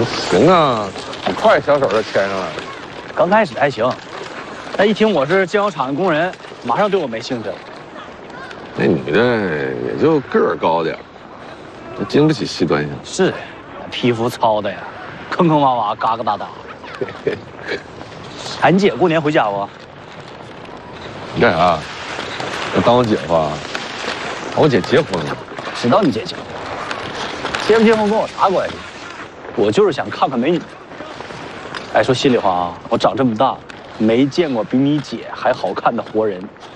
行啊，很快小手就牵上了。 刚开始还行，但一听我是酱油厂的工人，马上对我没兴趣了。 那女的也就个儿高点，经不起细端详。 是，皮肤糙的呀，坑坑洼洼，嘎嘎哒哒。哎，你姐过年回家不？ 你干啥？要当我姐夫啊？我姐结婚了。 知道你姐结婚，结不结婚跟我啥关系？我就是想看看美女。哎，说心里话啊，我长这么大，没见过比你姐还好看的活人。